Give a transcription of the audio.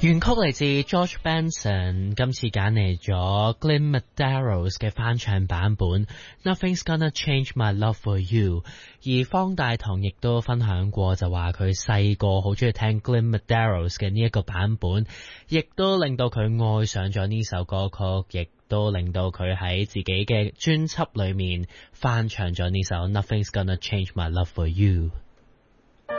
原曲嚟自 George Benson， 今次揀嚟咗 Glenn Medeiros 嘅翻唱版本 Nothing's Gonna Change My Love For You。 而方大同亦都分享過，就話佢細個好中意聽 Glenn Medeiros 嘅呢一個版本，亦都令到佢愛上咗呢首歌曲，亦都令到佢喺自己嘅專輯裏面翻唱咗呢首 Nothing's Gonna Change My Love For You。